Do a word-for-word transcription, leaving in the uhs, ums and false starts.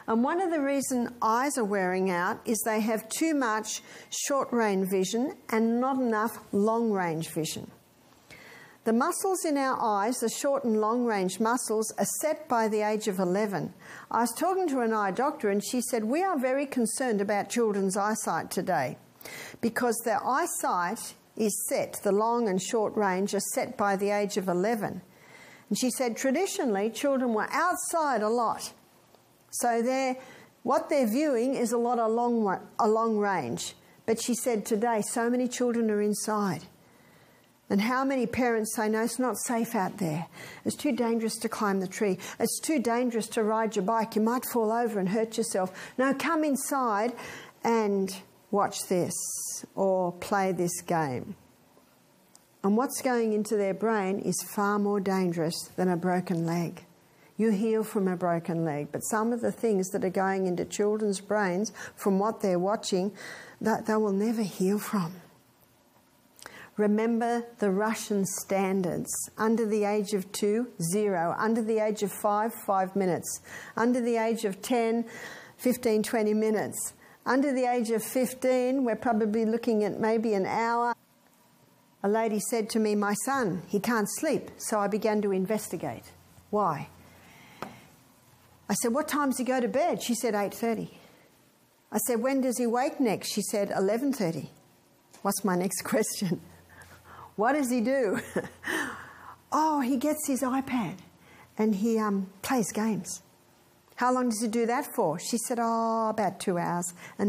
And one of the reasons eyes are wearing out is they have too much short-range vision and not enough long-range vision. The muscles in our eyes, the short and long-range muscles, are set by the age of eleven. I was talking to an eye doctor and she said, we are very concerned about children's eyesight today because their eyesight is set, the long and short range are set by the age of eleven. And she said traditionally children were outside a lot. So they're, what they're viewing is a lot of long, a long range. But she said today so many children are inside. And how many parents say, no, it's not safe out there. It's too dangerous to climb the tree. It's too dangerous to ride your bike. You might fall over and hurt yourself. No, come inside and watch this or play this game. And what's going into their brain is far more dangerous than a broken leg. You heal from a broken leg, but some of the things that are going into children's brains from what they're watching, that they will never heal from. Remember the Russian standards. Under the age of two, zero. Under the age of five, five minutes. Under the age of ten, fifteen, twenty minutes. Under the age of fifteen, we're probably looking at maybe an hour. A lady said to me, my son, he can't sleep. So I began to investigate. Why? I said, what time does he go to bed? She said, eight thirty. I said, when does he wake next? She said, eleven thirty. What's my next question? What does he do? Oh, he gets his iPad and he um, plays games. How long does he do that for? She said, oh, about two hours. And